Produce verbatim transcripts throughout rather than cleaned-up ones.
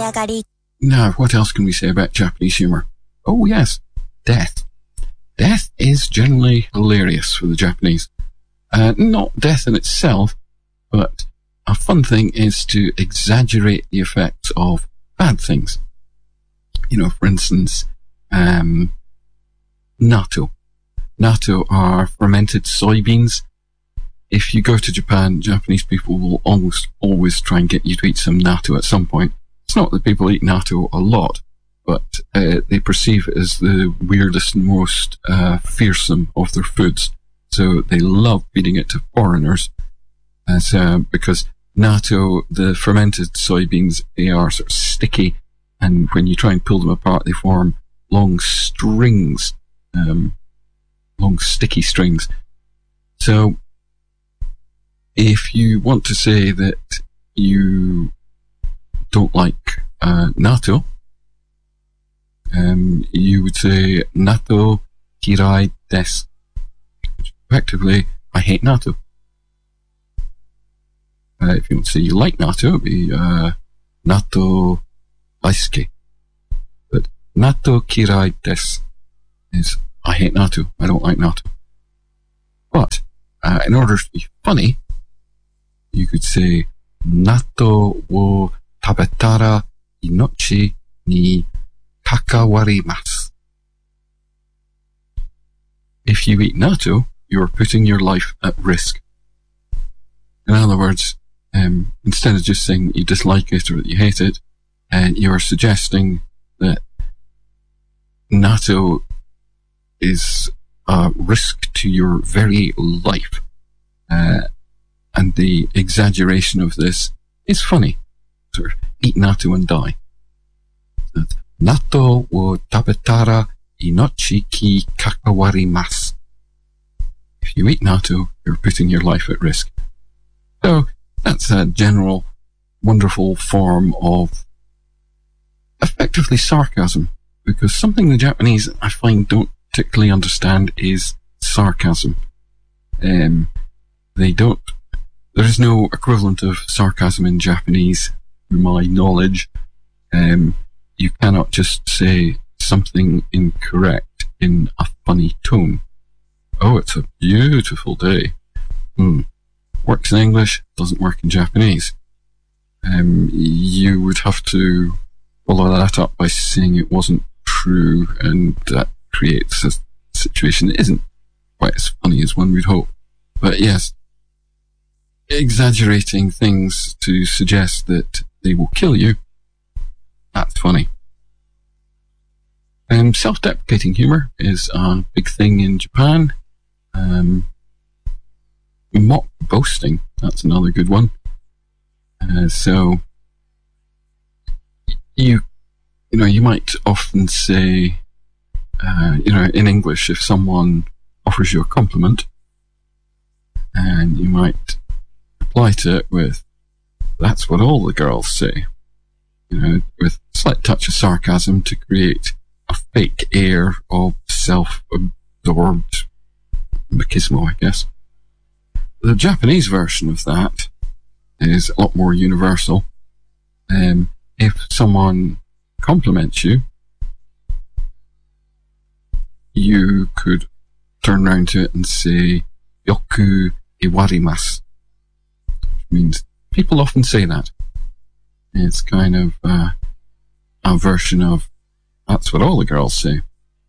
上がり. Now, what else can we say about Japanese humour? Oh yes, death. Death is generally hilarious for the Japanese. Uh, not death in itself, but a fun thing is to exaggerate the effects of bad things. You know, for instance, um, natto. Natto are fermented soybeans. If you go to Japan, Japanese people will almost always try and get you to eat some natto at some point. It's not that people eat natto a lot, but uh, they perceive it as the weirdest and most uh, fearsome of their foods. So they love feeding it to foreigners, as, uh, because natto, the fermented soybeans, they are sort of sticky, and when you try and pull them apart, they form long strings, um, long sticky strings. So if you want to say that you don't like uh, natto, um, you would say natto kirai desu, which effectively, I hate natto. Uh, if you want to say you like natto, it would be uh, natto daisuke. But natto kirai desu is I hate natto. I don't like natto. But uh, in order to be funny, you could say natto wo tabetara inochi ni kakawarimasu. If you eat natto, you are putting your life at risk. In other words, um, instead of just saying that you dislike it or that you hate it, uh, you are suggesting that natto is a risk to your very life. Uh, and the exaggeration of this is funny. Sort of, eat natto and die. Natto wo tabetara inochi ki kakawarimasu. If you eat natto, you're putting your life at risk. So, that's a general, wonderful form of effectively sarcasm, because something the Japanese, I find, don't particularly understand is sarcasm. Um, they don't, there is no equivalent of sarcasm in Japanese, to my knowledge. Um, you cannot just say something incorrect in a funny tone. Oh, it's a beautiful day. Hmm. Works in English, doesn't work in Japanese. Um, you would have to follow that up by saying it wasn't true, and that creates a situation that isn't quite as funny as one would hope. But yes, exaggerating things to suggest that they will kill you, that's funny. Um, self-deprecating humour is a big thing in Japan. Um, mock boasting, that's another good one. Uh, so, you, you know, you might often say, uh, you know, in English, if someone offers you a compliment, and you might reply to it with, that's what all the girls say. You know, with a slight touch of sarcasm to create a fake air of self-absorbed machismo, I guess. The Japanese version of that is a lot more universal. Um, if someone compliments you, you could turn around to it and say, yoku iwarimasu, which means people often say that. It's kind of uh, a version of, that's what all the girls say.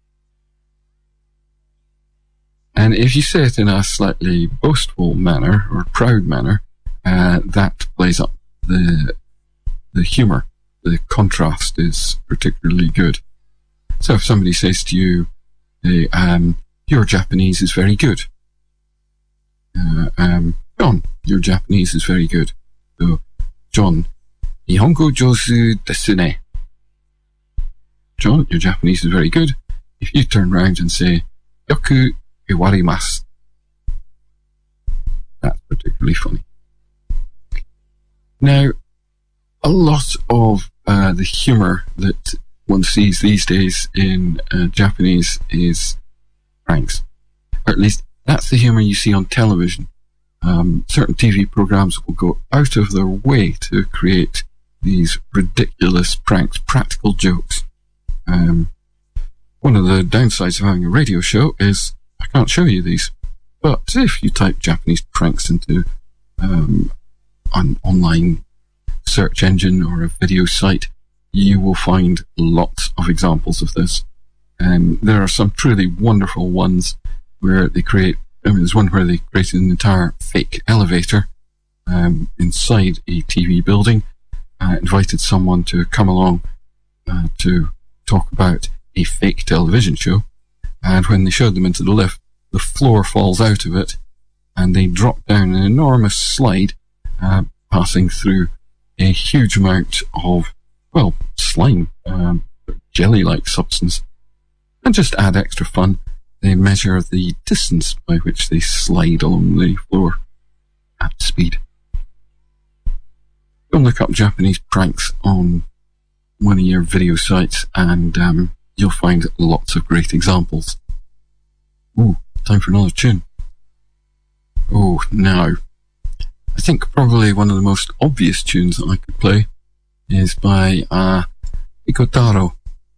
And if you say it in a slightly boastful manner or proud manner, uh, that plays up the the humour. The contrast is particularly good. So if somebody says to you, hey, um, your Japanese is very good. Uh, um, John, your Japanese is very good. So, John, Nihongo jouzu desu ne. John, your Japanese is very good. If you turn around and say, yoku iwarimasu, that's particularly funny. Now, a lot of uh, the humour that one sees these days in uh, Japanese is pranks. Or at least, that's the humour you see on television. Um, certain T V programs will go out of their way to create these ridiculous pranks, practical jokes. Um, one of the downsides of having a radio show is I can't show you these. But if you type Japanese pranks into um, an online search engine or a video site, you will find lots of examples of this. Um, there are some truly wonderful ones where they create, I mean, there's one where they created an entire fake elevator um, inside a T V building, uh, invited someone to come along uh, to talk about a fake television show, and when they showed them into the lift, the floor falls out of it, and they drop down an enormous slide, uh, passing through a huge amount of, well, slime, um, jelly-like substance. And just to add extra fun, they measure the distance by which they slide along the floor at speed. Go and look up Japanese pranks on one of your video sites, and um, you'll find lots of great examples. Ooh, time for another tune. Oh, now, I think probably one of the most obvious tunes that I could play is by uh, Piko Taro.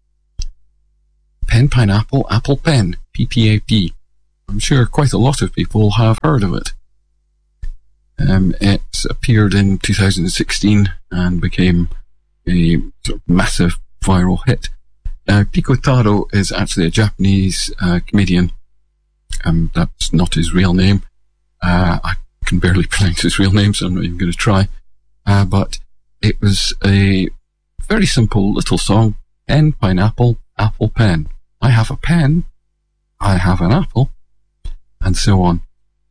Pen Pineapple Apple Pen, P P A P. I'm sure quite a lot of people have heard of it. Um, it appeared in two thousand sixteen and became a sort of massive viral hit. Uh, Piko Taro is actually a Japanese uh, comedian. Um, that's not his real name. Uh, I can barely pronounce his real name, so I'm not even going to try. Uh, but it was a very simple little song. Pen, pineapple, apple, pen. I have a pen, I have an apple, and so on.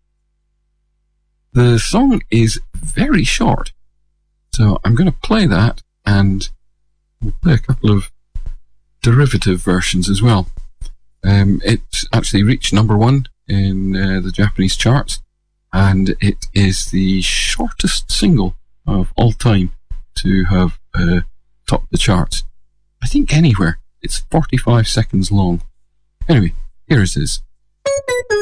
The song is very short, so I'm going to play that, and we'll play a couple of derivative versions as well. Um, it actually reached number one in uh, the Japanese charts, and it is the shortest single of all time to have uh, topped the charts. I think anywhere. It's forty-five seconds long. Anyway, here it is.